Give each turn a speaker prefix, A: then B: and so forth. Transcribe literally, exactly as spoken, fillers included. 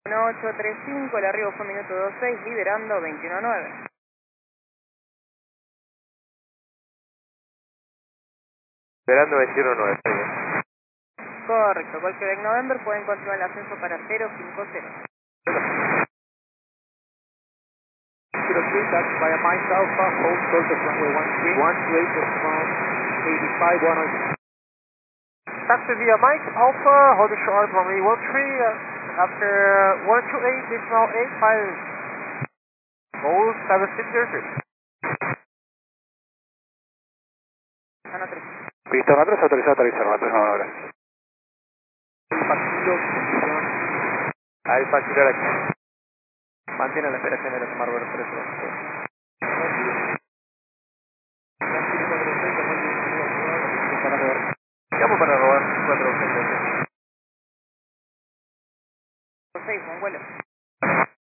A: uno ocho tres cinco, el arribo fue minuto dos seis, liderando veintiuno nueve.
B: Esperando veintiuno nueve.
A: Correcto, Golf Quebec November, pueden continuar el ascenso para cero cinco cero.
C: zero three, that's via Mike Alpha, hold short of runway one three, one eight decimal eighty-five one oh. Taxi via Mike Alpha, hold short runway one three, uh, after one two eight decimal eighty-five, hold seven six zero three.
A: Zona tres.
C: Listo, nosotros autorizado a aterrizar, nosotros ahora.
B: Alfa Kilo aquí.
C: Mantiene la esperación de la Marlboro tres dos.
B: Llamo para robar cuatro
A: seis, buen vuelo.